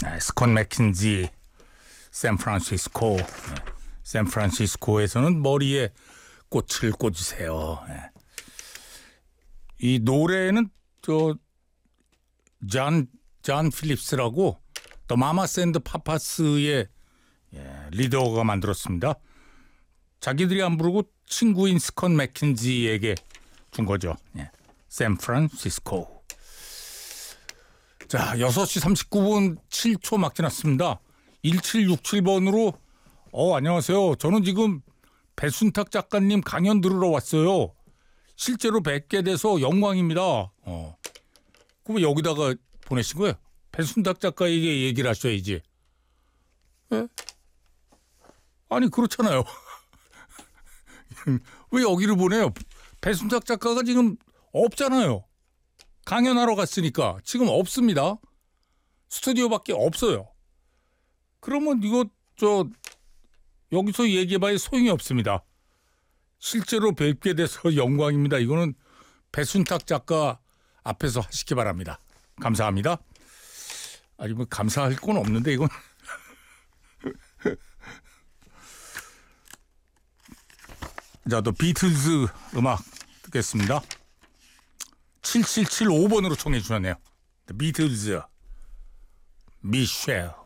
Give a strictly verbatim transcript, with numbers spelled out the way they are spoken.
네, 스콧 맥킨지, 샌프란시스코. 네, 샌프란시스코에서는 머리에 꽃을 꽂으세요. 네. 이 노래는 저 잔, 잔 필립스라고 더 마마스 앤드 파파스의 예, 리더가 만들었습니다. 자기들이 안 부르고 친구인 스콧 맥킨지에게 준 거죠. 예, 샌프란시스코. 자, 여섯 시 삼십구 분 칠 초 막 지났습니다. 일칠육칠 번으로 어 안녕하세요. 저는 지금 배순탁 작가님 강연 들으러 왔어요. 실제로 뵙게 돼서 영광입니다. 어. 그럼 여기다가 보내신 거예요? 배순탁 작가에게 얘기를 하셔야지. 예? 아니 그렇잖아요. 왜 여기를 보내요? 배순탁 작가가 지금 없잖아요. 강연하러 갔으니까 지금 없습니다. 스튜디오밖에 없어요. 그러면 이거 저 여기서 얘기해봐야 소용이 없습니다. 실제로 뵙게 돼서 영광입니다. 이거는 배순탁 작가 앞에서 하시기 바랍니다. 감사합니다. 아니 뭐 감사할 건 없는데 이건. 자, 또 비틀즈 음악 듣겠습니다. 칠칠칠오 번으로 청해 주셨네요. 비틀즈 미셸.